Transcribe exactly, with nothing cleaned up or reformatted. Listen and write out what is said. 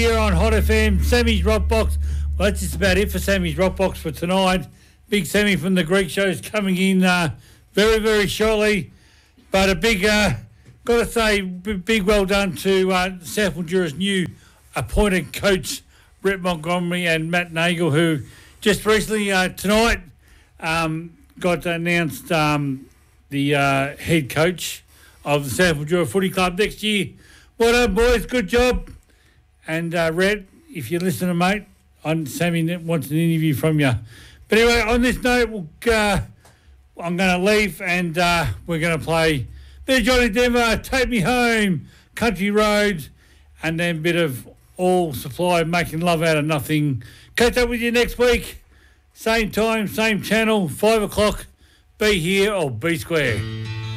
Here on Hot F M, Sammy's Rock Box. Well, that's just about it for Sammy's Rock Box for tonight. Big Sammy from the Greek Show is coming in uh, very, very shortly. But a big, uh, got to say, b- big well done to uh, South Mildura's new appointed coach, Brett Montgomery and Matt Nagel, who just recently, uh, tonight, um, got announced um, the uh, head coach of the South Mildura Footy Club next year. Well done, boys. Good job. And, uh, Red, if you're listening, mate, on Sammy wants an interview from you. But anyway, on this note, we'll, uh, I'm going to leave and uh, we're going to play a bit of Johnny Denver, Take Me Home, Country Roads, and then a bit of All Supply, Making Love Out of Nothing. Catch up with you next week. Same time, same channel, five o'clock. Be here or be square.